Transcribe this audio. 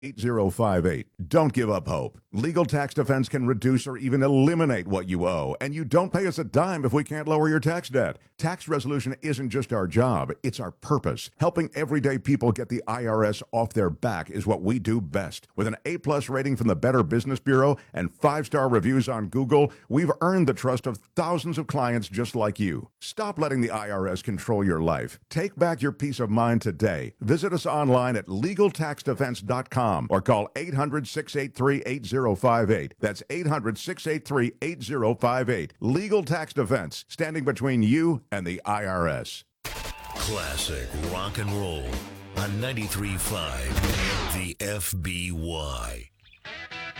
8058. Don't give up hope. Legal tax defense can reduce or even eliminate what you owe, and you don't pay us a dime if we can't lower your tax debt. Tax resolution isn't just our job, it's our purpose. Helping everyday people get the IRS off their back is what we do best. With an A-plus rating from the Better Business Bureau and 5-star reviews on Google, we've earned the trust of thousands of clients just like you. Stop letting the IRS control your life. Take back your peace of mind today. Visit us online at LegalTaxDefense.com or call 800-683-8058. That's 800-683-8058. Legal Tax Defense, standing between you and the IRS. Classic rock and roll on 93.5 The FBY.